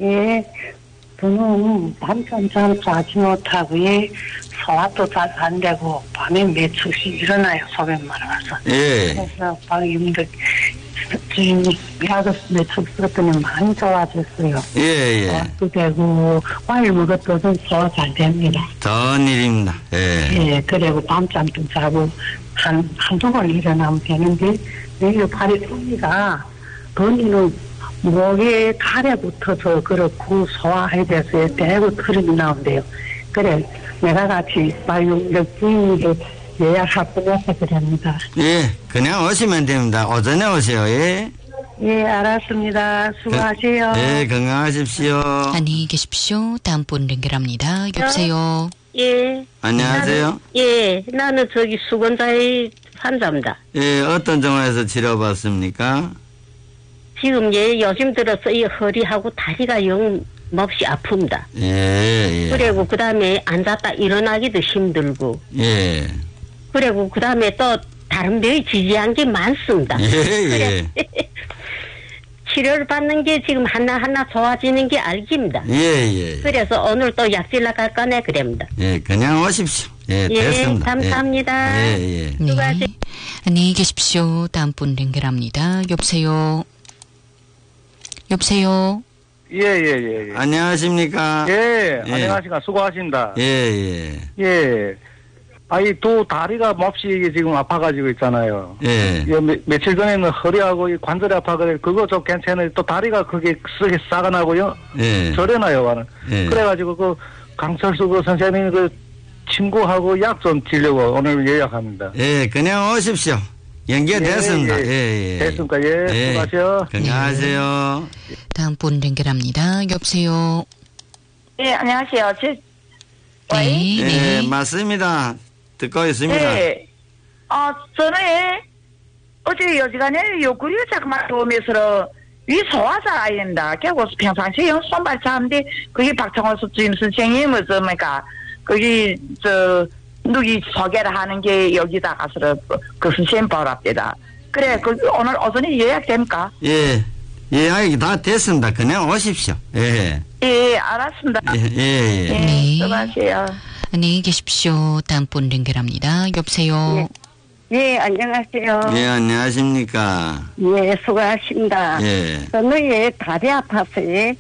예, 저는 밤잠 자지 못하고, 예, 소화도 잘 안 되고, 밤에 매출시 일어나요, 소변 말아서. 예. 그래서 방임들 주인이 약을 매출 쓰었더니 많이 좋아졌어요. 예, 예. 소화도 되고, 과일 먹었더니 소화 잘 됩니다. 좋은 일입니다. 예. 예, 그리고 밤잠도 자고, 한두 번 일어나면 되는데, 내일 팔이 소리가, 본인은 목에 칼에 붙어서 그렇고 소화해야 돼서 대고 털이 나온대요. 그래, 내가 같이 말용력 주인에게 예약하고 나서 그럽니다. 예, 그냥 오시면 됩니다. 오전에 오세요. 예. 예, 알았습니다. 수고하세요. 네, 건강하십시오. 안녕히 계십시오. 다음 분 연결합니다. 여보세요. 예. 안녕하세요. 나는 저기 수건자의 환자입니다. 예, 어떤 정화에서 치료받습니까? 지금 요즘 들어서 이 허리하고 다리가 영 몹시 아픕니다. 예, 예. 그리고 그 다음에 앉았다 일어나기도 힘들고. 예. 그리고 그 다음에 또 다른 병이 지지한 게 많습니다. 예, 예. 치료를 받는 게 지금 하나하나 좋아지는 게 알깁니다. 예, 예. 그래서 오늘 또 약질러 갈까네 그럽니다. 예, 그냥 오십시오. 예, 됐습니다. 감사합니다. 예, 예. 네. 안녕히 계십시오. 다음 분 연결합니다. 여보세요. 여보세요. 예. 안녕하십니까? 예, 예. 안녕하십니까. 수고하십니다. 예, 예. 예. 아이, 또 다리가 몹시 지금 아파가지고 있잖아요. 예. 며칠 전에는 허리하고 이 관절이 아파가지고 그거 좀 괜찮아요. 또 다리가 그게 쓰게 싸가 나고요. 예. 저려나요. 예. 그래가지고 그 강철수 그 선생님 그 친구하고 약 좀 드리려고 오늘 예약합니다. 예, 그냥 오십시오. 연결됐습니다. 예, 예, 예. 됐습니까? 예, 수고하세요. 건강하세요. 다음 분 연결합니다. 여보세요. 네, 안녕하세요. 네, 예, 네. 맞습니다. 듣고 있습니다. 네. 저는 어제 여지간에 옆구리가 자꾸만 오면서 위 소화자 아이입니다. 그리고 평상시에 손발 차는데 그게 박정호 주임 선생님 뭡니까 거기 누기 소개를 하는 게 여기다 가서 그 선생님 보랍니다. 그래, 오늘 오전에 예약됩니까? 예, 예약이 다 됐습니다. 그냥 오십시오. 예. 예, 알았습니다. 예. 네. 수고하세요. 안녕히 계십시오. 다음 분 연결합니다. 여보세요. 예, 안녕하세요. 예, 안녕하십니까? 예, 수고하십니다. 예. 저는 다리 아파서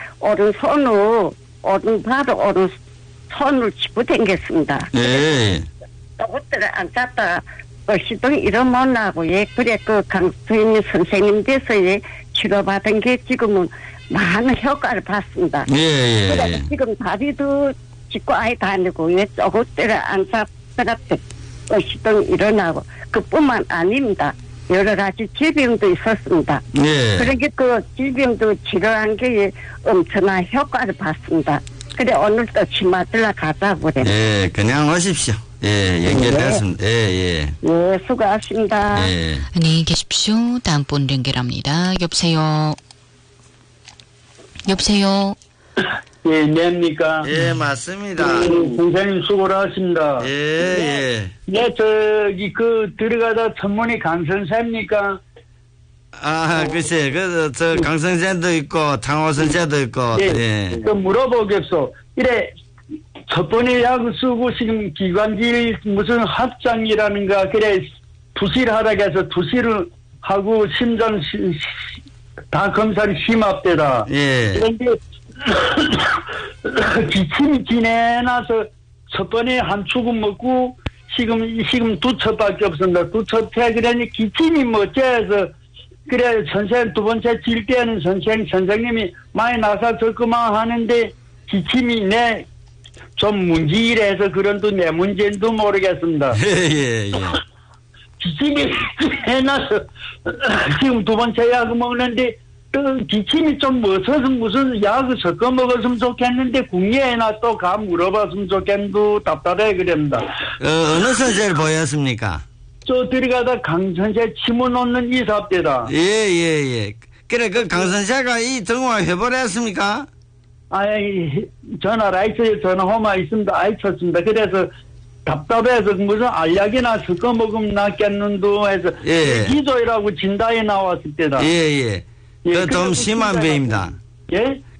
오른발을 오른손을 짚고 댕겼습니다. 예. 그때를 앉았다 시동 일어나고 그래 그 강수인 선생님 돼서 치료받은 게 지금은 많은 효과를 봤습니다. 예. 그래 지금 다리도 짚고 아이 다니고 조금 때를 앉았더라도 시동 일어나고 그뿐만 아닙니다. 여러 가지 질병도 있었습니다. 예. 그러니까 그 질병도 치료한 게 엄청난 효과를 봤습니다. 그래 오늘 또 치마들러 가자고 그래. 예, 그냥 오십시오. 예, 연결됐습니다. 예. 예, 수고하십니다. 예. 안녕히 계십시오. 다음 분 연결합니다. 여보세요. 예, 냅니까? 예, 맞습니다. 선생님 수고를 하십니다. 예. 네, 들어가다 전문의 강선생입니까? 글쎄, 저 강선생도 있고, 장호 선생도 있고, 예. 물어보겠소. 첫 번에 약 쓰고 지금 기관지 무슨 합장이라는가, 투실하라고 해서 투실을 하고 심장 다 검사를 심합대다. 예. 그런데 기침이 지내나서 첫 번에 한 축은 먹고 지금 두 첩밖에 없습니다. 두 첩해 그러니 기침이 어째서 그래 선생 두 번째 질 때는 선생님이 많이 나서 적그만 하는데 기침이 좀 문제이래서 그런도 내 문제인도 모르겠습니다. 예. 기침이 해놔서 지금 두 번째 약을 먹는데 또 기침이 좀 없어서 무슨 약을 섞어 먹었으면 좋겠는데 국내에나 또 가 물어봤으면 좋겠는데 답답해 그럽니다. 어느 선생을 보였습니까? 저 들어가다 강선생 침을 놓는 이사입니다. 예. 그래, 그 강선생가 이 정화 해버렸습니까? 전화를 아이쳐요. 전화호마 있습니다. 아이쳤습니다. 그래서 답답해서 무슨 알약이나 섞어 먹으면 낫겠는데 해서 기조이라고 진단이 나왔을 때다. 예. 좀 심한 병입니다. 예?